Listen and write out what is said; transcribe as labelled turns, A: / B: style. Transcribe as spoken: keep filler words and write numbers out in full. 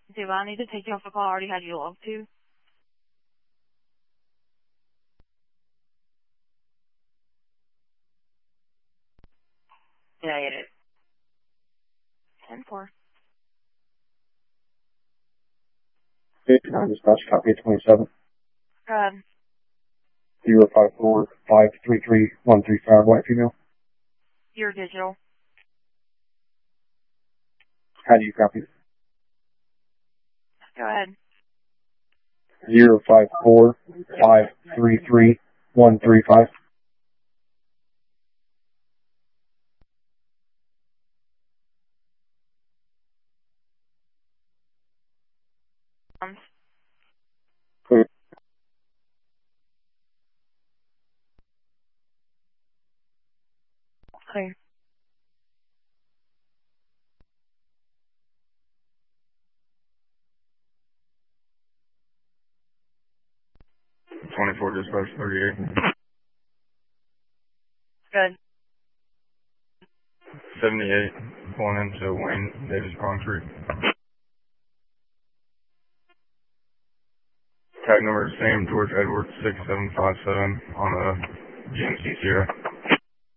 A: Do I need to take you off the call? I already had you logged to. Did I get it? ten four.
B: fifty-nine dispatch, copy at twenty-seven.
A: Go ahead.
B: zero five four five three three one three five, white female.
A: You're digital.
B: How do you copy?
A: Go ahead.
B: zero five four five three three one three five.
A: Um,
B: Clear.
A: clear.
C: twenty-four dispatch thirty-eight.
A: Good.
C: seventy-eight, pulling into Wayne Davis Concrete. Tag number same, George Edwards six seven five seven on a G M C Sierra.